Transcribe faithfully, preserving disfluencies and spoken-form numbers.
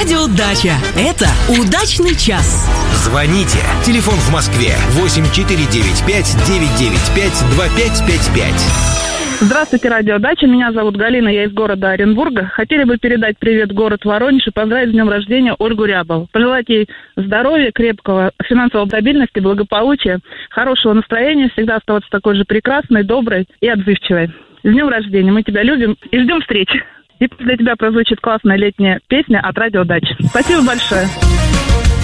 Радио Дача. Это удачный час. Звоните. Телефон в Москве восемь четыре девять пять девять девять пять два пять пять пять. Здравствуйте, Радио Дача. Меня зовут Галина, я из города Оренбурга. Хотели бы передать привет город Воронеж и поздравить с днем рождения Ольгу Рябову. Пожелать ей здоровья, крепкого, финансовой стабильности, благополучия, хорошего настроения, всегда оставаться такой же прекрасной, доброй и отзывчивой. С днем рождения. Мы тебя любим и ждем встречи. И для тебя прозвучит классная летняя песня от Радио Дача. Спасибо большое.